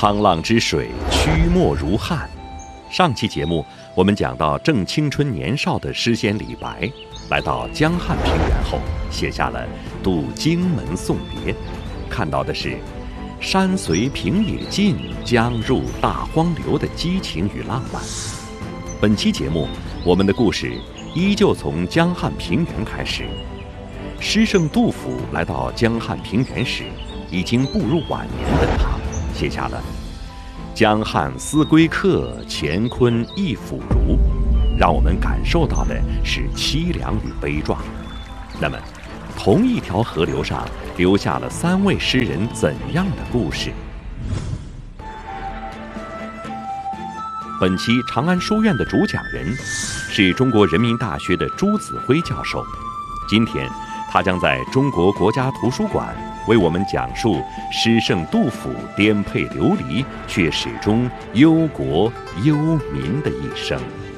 沧浪之水，曲墨如汉。上期节目我们讲到，正青春年少的诗仙李白，来到江汉平原后，写下了《渡荆门送别》，看到的是山随平野尽，江入大荒流的激情与浪漫。本期节目，我们的故事依旧从江汉平原开始。诗圣杜甫来到江汉平原时，已经步入晚年的他，写下了江汉思归客，乾坤一腐儒，让我们感受到的是凄凉与悲壮。那么，同一条河流上留下了3位诗人怎样的故事？本期长安书院的主讲人是中国人民大学的朱子辉教授。今天，他将在中国国家图书馆为我们讲述诗圣杜甫颠沛流离却始终忧国忧民的一生。